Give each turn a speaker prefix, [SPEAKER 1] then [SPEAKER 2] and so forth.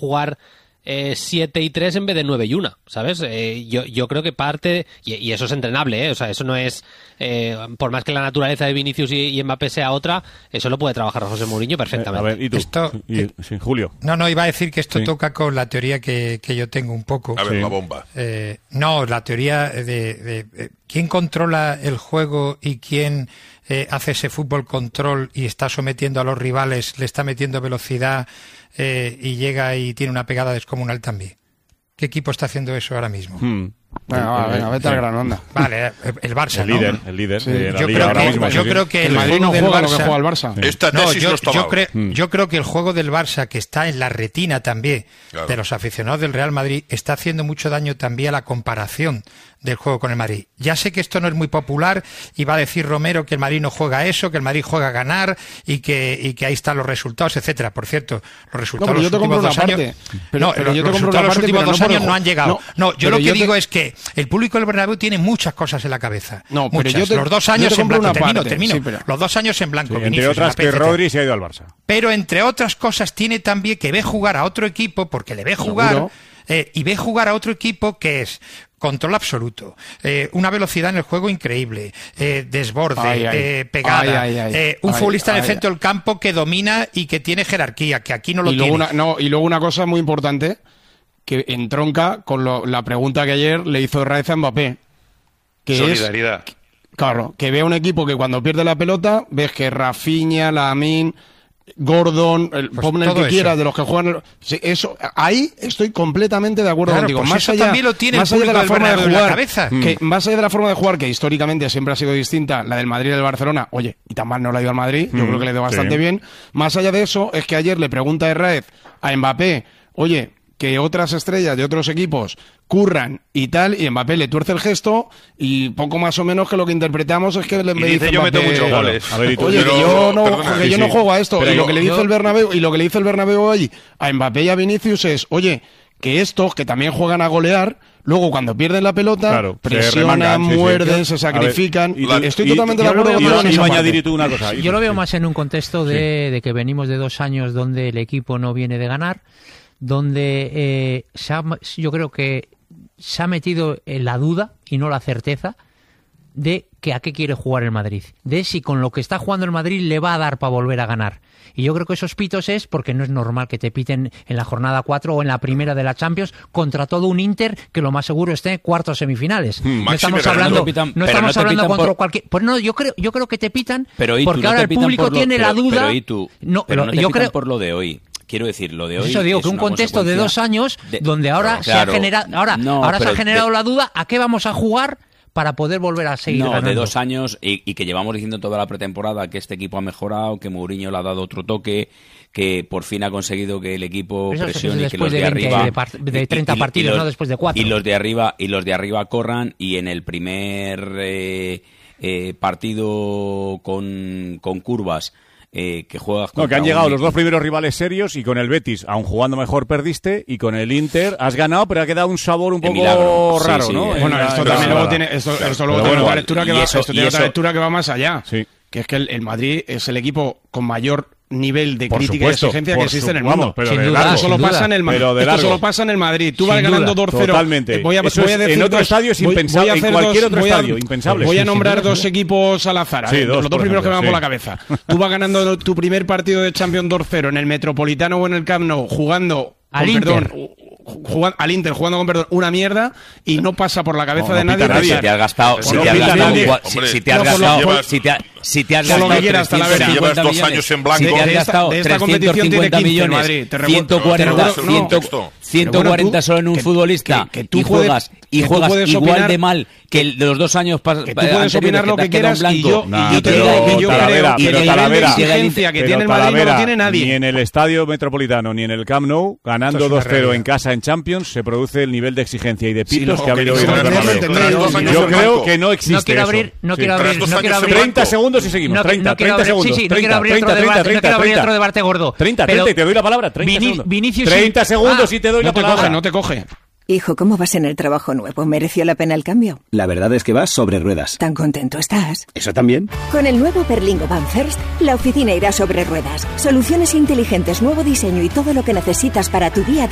[SPEAKER 1] jugar 7 y 3 en vez de 9 y 1, ¿sabes? Yo creo que parte, y eso es entrenable, o sea, eso no es, por más que la naturaleza de Vinicius y Mbappé sea otra, eso lo puede trabajar José Mourinho perfectamente.
[SPEAKER 2] A ver, ¿y tú? Sí, Julio.
[SPEAKER 3] No, iba a decir que esto toca con la teoría que yo tengo un poco.
[SPEAKER 4] A ver, la bomba.
[SPEAKER 3] No, la teoría de quién controla el juego y quién hace ese fútbol control y está sometiendo a los rivales, le está metiendo velocidad y llega y tiene una pegada descomunal también. ¿Qué equipo está haciendo eso ahora mismo?
[SPEAKER 5] Venga, vete al grano, anda.
[SPEAKER 3] Vale, el Barça,
[SPEAKER 2] el líder
[SPEAKER 3] sí.
[SPEAKER 2] de la liga ahora mismo.
[SPEAKER 3] Yo creo que
[SPEAKER 5] el Madrid no juega lo que juega el Barça.
[SPEAKER 4] Esta tesis no está mal.
[SPEAKER 3] Yo creo que el juego del Barça, que está en la retina también de los aficionados del Real Madrid, está haciendo mucho daño también a la comparación del juego con el Madrid. Ya sé que esto no es muy popular y va a decir Romero que el Madrid no juega a eso, que el Madrid juega a ganar y que ahí están los resultados, etcétera. Por cierto, los resultados de los últimos 2 años... los últimos 2 años no han llegado. Yo lo que digo es que el público del Bernabéu tiene muchas cosas en la cabeza. Los 2 años en blanco. Termino. Sí, los 2 años en blanco.
[SPEAKER 2] Sí, entre otras que Rodri se ha ido al Barça.
[SPEAKER 3] Pero entre otras cosas tiene también que ve jugar a otro equipo, porque le ve jugar y ve jugar a otro equipo que es control absoluto, una velocidad en el juego increíble, desborde, pegada, un futbolista en el centro del campo que domina y que tiene jerarquía, que aquí no lo tiene.
[SPEAKER 5] Y luego una cosa muy importante que entronca con la pregunta que ayer le hizo Raez a Mbappé, que
[SPEAKER 6] solidaridad.
[SPEAKER 5] Claro, que ve un equipo que cuando pierde la pelota, ves que Rafinha, Lamine, Gordon, ponme el que quieras, de los que juegan... eso, ahí estoy completamente de acuerdo contigo.
[SPEAKER 3] Pues
[SPEAKER 5] más allá de la forma de jugar,
[SPEAKER 3] más
[SPEAKER 5] allá de la forma de jugar, que históricamente siempre ha sido distinta, la del Madrid y del Barcelona, oye, y tan mal no le ha ido al Madrid, yo creo que le ha ido bastante bien. Más allá de eso, es que ayer le pregunta Herrera a Mbappé, oye, que otras estrellas de otros equipos curran y tal, y Mbappé le tuerce el gesto, y poco más o menos que lo que interpretamos es que le dice
[SPEAKER 6] yo
[SPEAKER 5] Mbappé,
[SPEAKER 6] meto muchos goles.
[SPEAKER 5] Oye, que yo no juego a esto. Pero y lo que le dice el Bernabéu hoy a Mbappé y a Vinicius es, oye, que estos que también juegan a golear, luego cuando pierden la pelota, presionan, muerden, se sacrifican. Estoy totalmente de acuerdo con
[SPEAKER 2] una cosa.
[SPEAKER 7] Yo lo veo más en un contexto de que venimos de 2 años donde el equipo no viene de ganar, donde yo creo que se ha metido en la duda y no la certeza de que a qué quiere jugar el Madrid, de si con lo que está jugando el Madrid le va a dar para volver a ganar. Y yo creo que esos pitos es porque no es normal que te piten en la jornada 4 o en la primera de la Champions contra todo un Inter que lo más seguro esté en cuartos semifinales. No estamos hablando contra cualquier... Pues no, yo creo que te pitan porque ahora el público tiene la duda.
[SPEAKER 8] Pero no te pitan por lo de hoy. Quiero decir, lo de hoy.
[SPEAKER 7] Eso digo, que un contexto de 2 años donde ahora se ha generado la duda, ¿a qué vamos a jugar para poder volver a seguir ganando?
[SPEAKER 8] De 2 años y que llevamos diciendo toda la pretemporada que este equipo ha mejorado, que Mourinho le ha dado otro toque, que por fin ha conseguido que el equipo presione y que los de arriba
[SPEAKER 7] de 30 partidos, no después de 4.
[SPEAKER 8] Y los de arriba corran, y en el primer partido con curvas que juegas
[SPEAKER 2] que han llegado los 2 primeros rivales serios, y con el Betis, aun jugando mejor, perdiste, y con el Inter has ganado, pero ha quedado un sabor un poco raro, ¿no?
[SPEAKER 5] Bueno, esto también luego tiene otra lectura que va más allá, que es que el Madrid es el equipo con mayor nivel de crítica y exigencia que existe en el mundo. Esto solo pasa en el Madrid. Tú vas ganando 2-0.
[SPEAKER 2] Totalmente. Voy a decir en otro estadio es impensable. En cualquier otro estadio, impensable.
[SPEAKER 5] Voy a nombrar 2 equipos al azar. Los 2 primeros que me van por la cabeza. Tú vas ganando tu primer partido de Champions 2-0 en el Metropolitano o en el Camp Nou, jugando al Inter, jugando con perdón, una mierda, y no pasa por la cabeza de nadie.
[SPEAKER 8] Si te has gastado,
[SPEAKER 4] lo que quieras hasta la vera. Llevas 2 años en blanco.
[SPEAKER 5] De esta competición tiene 15 Madrid.
[SPEAKER 8] 140 solo en un futbolista, y juegas igual de mal que de los 2 años pasados.
[SPEAKER 5] Que tú puedes opinar lo que quieras, y yo te digo que yo creo que el nivel de exigencia que tiene el Madrid no lo tiene nadie.
[SPEAKER 2] Ni en el Estadio Metropolitano ni en el Camp Nou, ganando 2-0 en casa en Champions, se produce el nivel de exigencia y de pitos que ha habido hoy en el Bernabéu. Yo creo que no existe eso.
[SPEAKER 7] No quiero abrir
[SPEAKER 2] 30 segundos y seguimos. 30 segundos.
[SPEAKER 7] Sí, no quiero abrir otro debate gordo.
[SPEAKER 2] 30, y te doy la palabra. 30 segundos y te doy la palabra.
[SPEAKER 5] No te coge.
[SPEAKER 9] Hijo, ¿cómo vas en el trabajo nuevo? ¿Mereció la pena el cambio?
[SPEAKER 10] La verdad es que vas sobre ruedas.
[SPEAKER 9] ¿Tan contento estás?
[SPEAKER 10] ¿Eso también?
[SPEAKER 9] Con el nuevo Berlingo Van First, la oficina irá sobre ruedas. Soluciones inteligentes, nuevo diseño y todo lo que necesitas para tu día a día